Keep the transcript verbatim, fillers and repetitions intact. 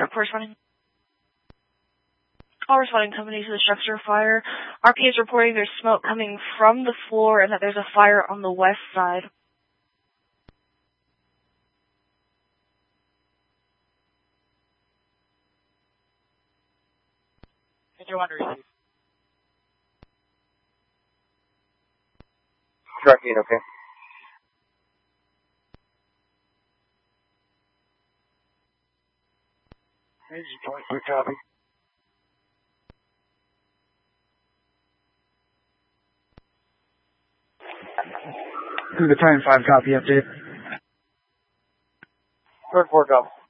Truck corresponding. All responding companies to the structure fire. R P is reporting there's smoke coming from the floor and that there's a fire on the west side. Major one to receive. Tracking, okay. Major twenty-three, copy. Battalion five, copy, update. Third four, copy.